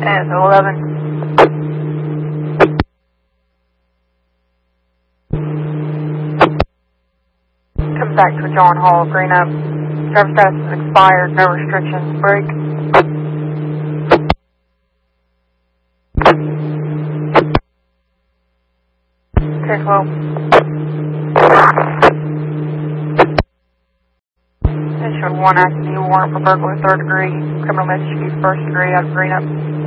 10 to 11. Come back to John Hall, green up. Driver status is expired, no restrictions. Brake. Take low. Issued 1 active warrant for burglary 3rd degree. Criminal mischief 1st degree out of green up.